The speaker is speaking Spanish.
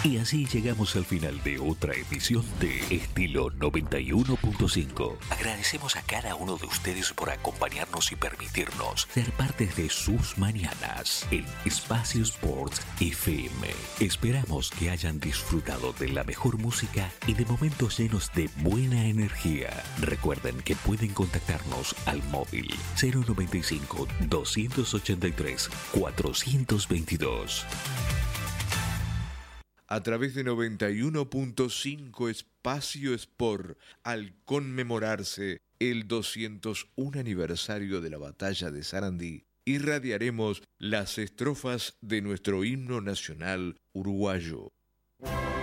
Y así llegamos al final de otra edición de Estilo 91.5. Agradecemos a cada uno de ustedes por acompañarnos y permitirnos ser parte de sus mañanas en Espacio Sports FM. Esperamos que hayan disfrutado de la mejor música y de momentos llenos de buena energía. Recuerden que pueden contactarnos al móvil 095 283 422. A través de 91.5 Espacio Sport, al conmemorarse el 201 aniversario de la batalla de Sarandí, irradiaremos las estrofas de nuestro himno nacional uruguayo.